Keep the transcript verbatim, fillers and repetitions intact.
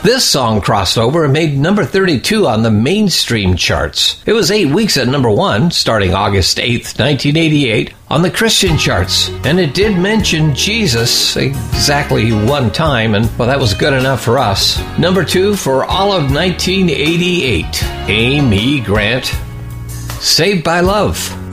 This song crossed over and made number thirty-two on the mainstream charts. It was eight weeks at number one, starting August eighth, nineteen eighty-eight, on the Christian charts. And it did mention Jesus exactly one time, and, well, that was good enough for us. Number two for all of nineteen eighty-eight, Amy Grant, Saved by Love.